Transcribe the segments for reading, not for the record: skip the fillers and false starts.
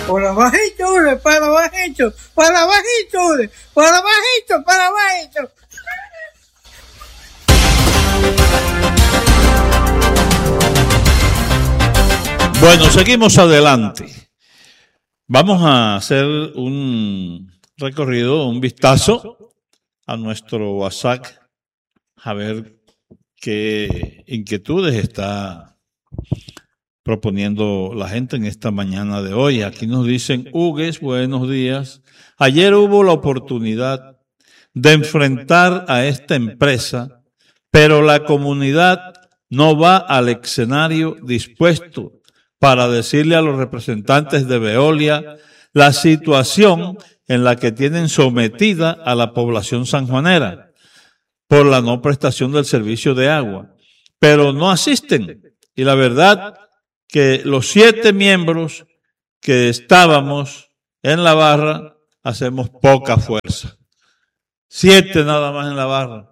Por abajito, para abajito, para abajito, para abajito, para abajito. Bueno, seguimos adelante. Vamos a hacer un recorrido, un vistazo a nuestro WhatsApp, a ver qué inquietudes está proponiendo la gente en esta mañana de hoy. Aquí nos dicen, Hugues, buenos días. Ayer hubo la oportunidad de enfrentar a esta empresa, pero la comunidad no va al escenario dispuesto para decirle a los representantes de Veolia la situación en la que tienen sometida a la población sanjuanera por la no prestación del servicio de agua, pero no asisten. Y la verdad que los 7 miembros que estábamos en la barra hacemos poca fuerza. 7 nada más en la barra.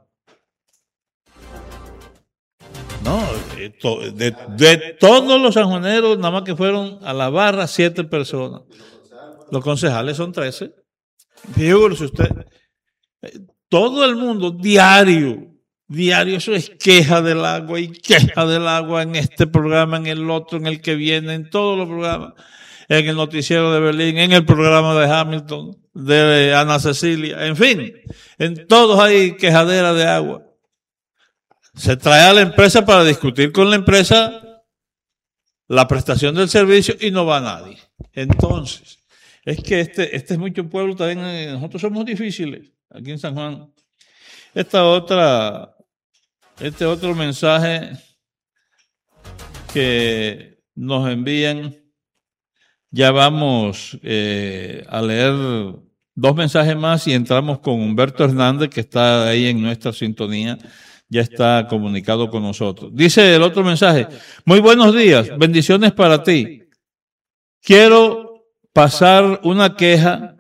No, de todos los sanjuaneros, nada más que fueron a la barra 7 personas. Los concejales son 13. Fíjese usted, todo el mundo, diario, eso es queja del agua y queja del agua en este programa, en el otro, en el que viene, en todos los programas, en el noticiero de Berlín, en el programa de Hamilton, de Ana Cecilia, en fin, en todos hay quejadera de agua. Se trae a la empresa para discutir con la empresa la prestación del servicio y no va nadie. Entonces, es que este es mucho pueblo también, nosotros somos difíciles aquí en San Juan. Este otro mensaje que nos envían, ya vamos a leer 2 mensajes más y entramos con Humberto Hernández, que está ahí en nuestra sintonía. Ya está comunicado con nosotros. Dice el otro mensaje, muy buenos días, bendiciones para ti. Quiero pasar una queja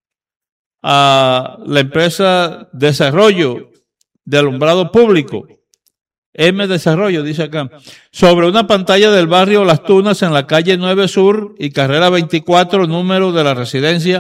a la empresa Desarrollo de Alumbrado Público, M Desarrollo, dice acá, sobre una pantalla del barrio Las Tunas en la calle 9 Sur y carrera 24, número de la residencia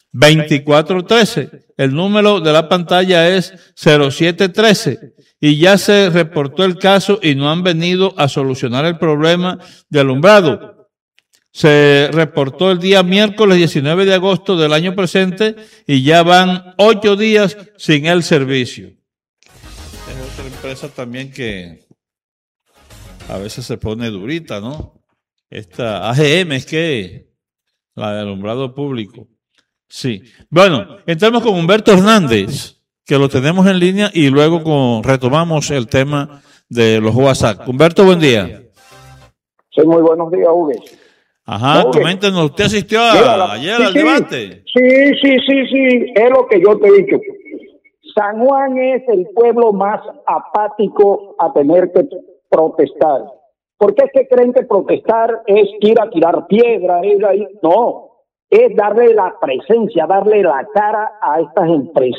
2413. El número de la pantalla es 0713 y ya se reportó el caso y no han venido a solucionar el problema de alumbrado. Se reportó el día miércoles 19 de agosto del año presente y ya van 8 días sin el servicio. Es otra empresa también que a veces se pone durita, ¿no? Esta AGM es que la de alumbrado público. Sí. Bueno, entramos con Humberto Hernández, que lo tenemos en línea, y luego retomamos el tema de los WhatsApp. Humberto, buen día. Sí, muy buenos días, Hugues. Ajá, coméntenos, ¿usted asistió ayer al debate? Sí, es lo que yo te he dicho. San Juan es el pueblo más apático a tener que protestar. ¿Por qué es que creen que protestar es ir a tirar piedra? No, es darle la presencia, darle la cara a estas empresas.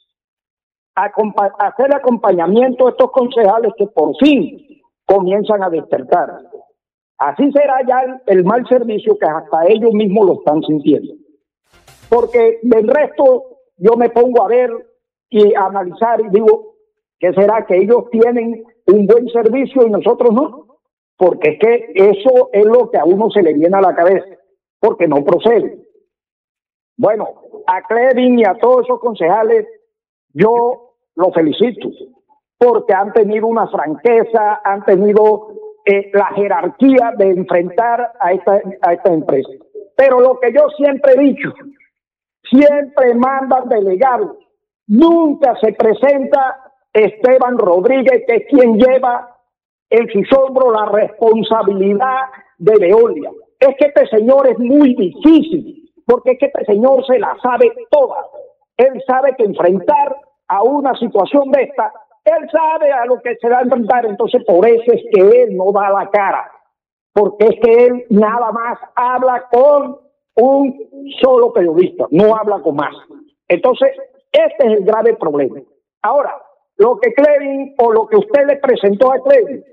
Hacer acompañamiento a estos concejales que por fin comienzan a despertar. Así será ya el mal servicio que hasta ellos mismos lo están sintiendo. Porque del resto yo me pongo a ver y a analizar y digo, ¿qué será? Que ellos tienen un buen servicio y nosotros no. Porque es que eso es lo que a uno se le viene a la cabeza, porque no procede. Bueno, a Clevin y a todos esos concejales yo los felicito, porque han tenido una franqueza, han tenido la jerarquía de enfrentar a esta empresa. Pero lo que yo siempre he dicho, siempre mandan delegados, nunca se presenta Esteban Rodríguez, que es quien lleva en sus hombros la responsabilidad de Veolia. Es que este señor es muy difícil, porque es que este señor se la sabe toda. Él sabe que enfrentar a una situación de esta, él sabe a lo que se va a enfrentar, entonces por eso es que él no da la cara, porque es que él nada más habla con un solo periodista, no habla con más. Entonces, este es el grave problema. Ahora, lo que Clevin o lo que usted le presentó a Clevin,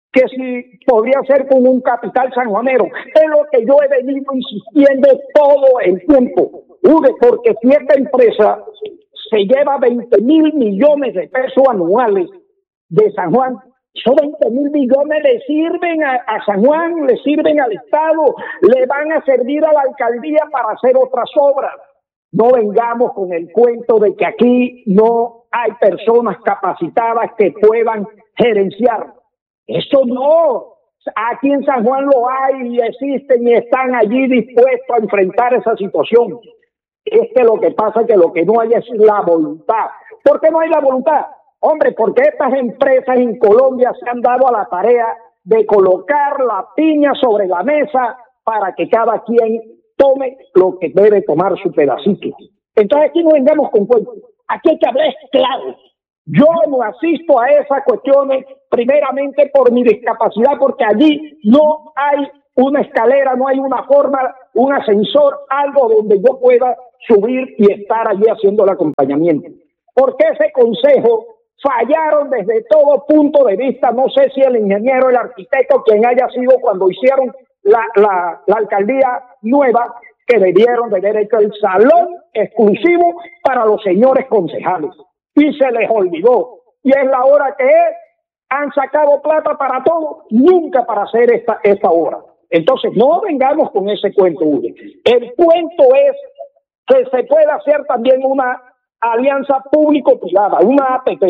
que si podría ser con un capital sanjuanero. Es lo que yo he venido insistiendo todo el tiempo, porque si esta empresa se lleva 20 mil millones de pesos anuales de San Juan, esos 20 mil millones le sirven a San Juan, le sirven al Estado, le van a servir a la alcaldía para hacer otras obras. No vengamos con el cuento de que aquí no hay personas capacitadas que puedan gerenciar. Eso no. Aquí en San Juan lo hay y existen y están allí dispuestos a enfrentar esa situación. Es que lo que pasa es que lo que no hay es la voluntad. ¿Por qué no hay la voluntad? Hombre, porque estas empresas en Colombia se han dado a la tarea de colocar la piña sobre la mesa para que cada quien tome lo que debe tomar su pedacito. Entonces aquí no vengamos con cuentos. Aquí hay que hablar claro. Yo no asisto a esas cuestiones primeramente por mi discapacidad, porque allí no hay una escalera, no hay una forma, un ascensor, algo donde yo pueda subir y estar allí haciendo el acompañamiento. Porque ese consejo fallaron desde todo punto de vista. No sé si el ingeniero, el arquitecto, quien haya sido cuando hicieron la alcaldía nueva, que debieron de haber hecho el salón exclusivo para los señores concejales. Y se les olvidó. Y es la hora que es. Han sacado plata para todo, nunca para hacer esta obra. Entonces, no vengamos con ese cuento, Uri. El cuento es que se puede hacer también una alianza público-privada, una APP,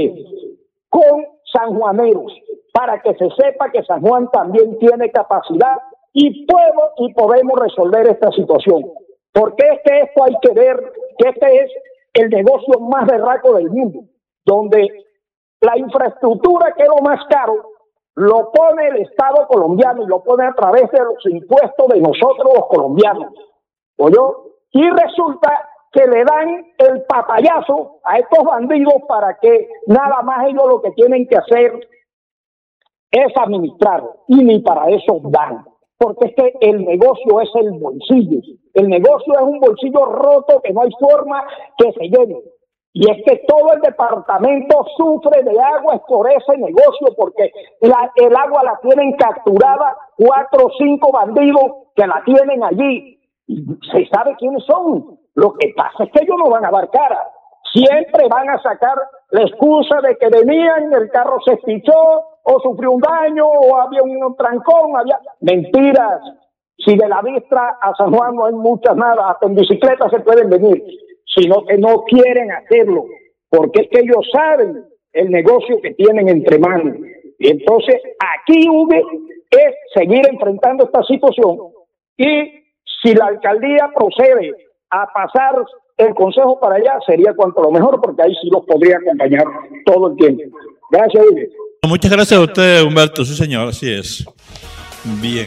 con sanjuaneros, para que se sepa que San Juan también tiene capacidad y podemos resolver esta situación. Porque es que esto hay que ver que este es el negocio más berraco del mundo, donde la infraestructura, que es lo más caro, lo pone el Estado colombiano y lo pone a través de los impuestos de nosotros los colombianos. ¿Oyó? Y resulta que le dan el papayazo a estos bandidos para que nada más ellos lo que tienen que hacer es administrar, y ni para eso dan. Porque es que el negocio es el bolsillo. El negocio es un bolsillo roto que no hay forma que se llene. Y es que todo el departamento sufre de agua por ese negocio, porque el agua la tienen capturada 4 o 5 bandidos que la tienen allí. Y se sabe quiénes son. Lo que pasa es que ellos no van a dar cara. Siempre van a sacar la excusa de que venían, el carro se espichó, o sufrió un daño, o había un trancón, Mentiras. Si de la Vistra a San Juan no hay muchas nada, hasta en bicicleta se pueden venir, sino que no quieren hacerlo, porque es que ellos saben el negocio que tienen entre manos. Y entonces aquí es seguir enfrentando esta situación, y si la alcaldía procede a pasar el consejo para allá, sería cuanto lo mejor, porque ahí sí los podría acompañar todo el tiempo. Gracias, Uri. Muchas gracias a usted, Humberto. Sí, señor, así es. Bien.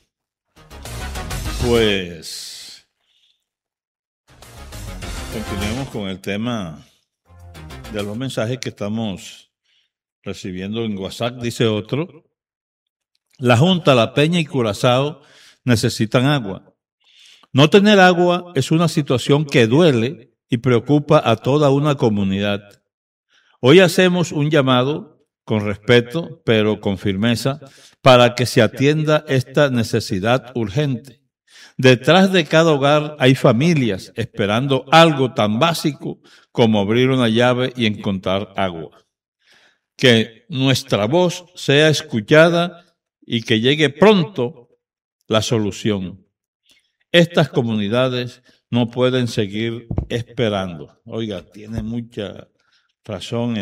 Pues continuemos con el tema de los mensajes que estamos recibiendo en WhatsApp. Dice otro: la Junta, La Peña y Curazao necesitan agua. No tener agua es una situación que duele y preocupa a toda una comunidad. Hoy hacemos un llamado con respeto, pero con firmeza, para que se atienda esta necesidad urgente. Detrás de cada hogar hay familias esperando algo tan básico como abrir una llave y encontrar agua. Que nuestra voz sea escuchada y que llegue pronto la solución. Estas comunidades no pueden seguir esperando. Oiga, tiene mucha razón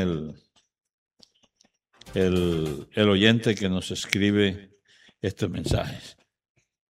el oyente que nos escribe este mensaje.